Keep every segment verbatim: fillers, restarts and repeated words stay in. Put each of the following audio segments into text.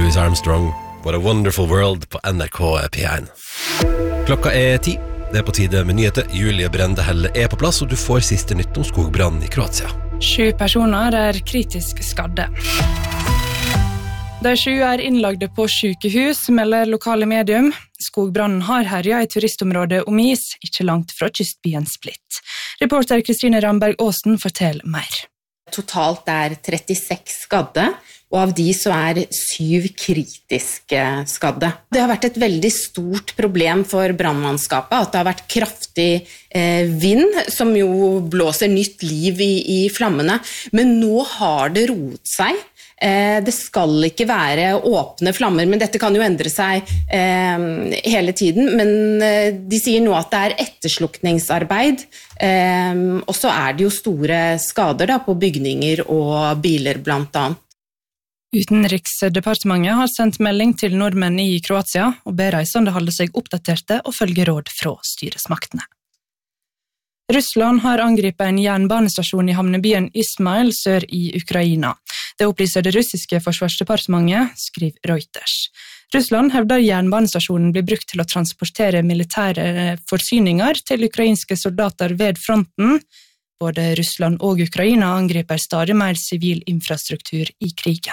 Louis Armstrong, What a Wonderful World på N R K P one. Klokka er ti. Det er på tide med nyheter. Julie Brende Helle er på plass, og du får siste nytt om skogbrann i Kroatia. Sju personer er kritisk skadde. De sju er innlagde på sykehus, melder lokale medium. Skogbrannen har herja i turistområdet Omis, ikke langt fra kystbyen Split. Reporter Kristine Ramberg Aasen forteller mer. Totalt er trettiseks skadde, og av de så er syv kritiske skadde. Det har vært et veldig stort problem for brannmannskapet, at det har vært kraftig eh, vind, som jo blåser nytt liv i, i flammene. Men nå har det roet seg. Eh, det skal ikke være åpne flammer, men dette kan jo endre seg eh, hele tiden. Men eh, de sier nå at det er etterslukningsarbeid, eh, og så er det jo store skader da, på bygninger og biler blant annet. Utenriksdepartementet har sendt melding til nordmenn i Kroatia og ber reisende holde seg oppdaterte og følge råd fra styresmaktene. Russland har angripet en jernbanestasjon i havnebyen Ismail sør i Ukraina. Det opplyser det russiske forsvarsdepartementet, skriver Reuters. Russland hevder jernbanestasjonen blir brukt til å transportere militære forsyninger til ukrainske soldater ved fronten. Både Russland og Ukraina angriper stadig mer sivil infrastruktur i krigen.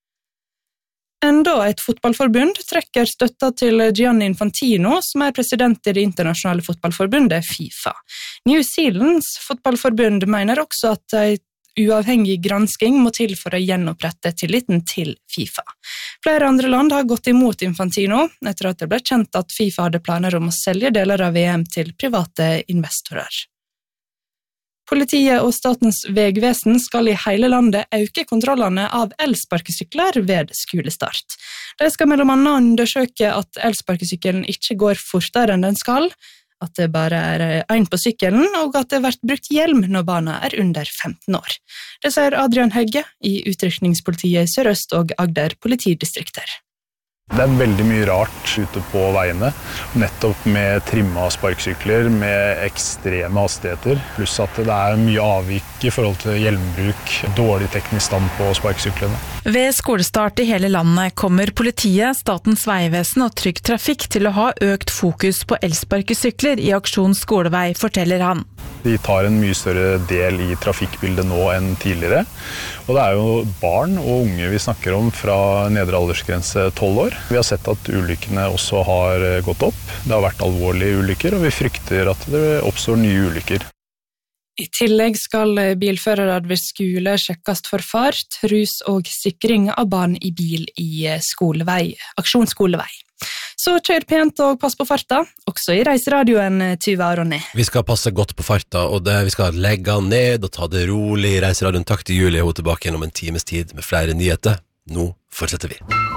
Enda et fotballforbund trekker støtta til Gianni Infantino, som er president i det internasjonale fotballforbundet FIFA. New Zealands fotballforbund mener også at en uavhengig gransking må til for å gjenopprette tilliten til FIFA. Flere andre land har gått imot Infantino, etter at det ble kjent at FIFA hadde planer om å selge deler av V M til private investorer. Politiet og Statens vegvesen skal i hele landet øke kontrollene av elsparkesykler ved skolestart. De skal mellom annet undersøke at elsparkesykkelen ikke går fortere enn den skal, at det bare er en på sykkelen, og at det har vært brukt hjelm når barna er under femten år. Det sier Adrian Hegge i Utrykningspolitiet Sør-Øst og Agder politidistrikter. Det er veldig mye rart ute på veiene, nettopp med trimma sparksykler, med ekstreme hastigheter, pluss at det er mye avvik i forhold til hjelmbruk, dårlig teknisk stand på sparksyklene. Ved skolestart i hele landet kommer politiet, Statens vegvesen og Trygg Trafikk til å ha økt fokus på elsparkesykler i aksjon skolevei, forteller han. De tar en mye større del i trafikkbildet nå enn tidligere, og det er jo barn og unge vi snakker om fra nedre aldersgrense tolv år. Vi har sett at ulykkene også har gått opp. Det har vært alvorlige ulykker, og vi frykter at det oppstår nye ulykker. I tillegg skal bilførere ved skole sjekkes for fart, rus og sikring av barn i bil i skolevei, aksjonsskolevei. Så kjør pent og pass på farta, også i reiseradioen, Tuva og Ronny. Vi skal passe godt på farta, og det, vi skal legge ned og ta det rolig i reiseradioen. Takk til Julie, hun er tilbake igjen om en times tid med flere nyheter. Nå fortsetter vi.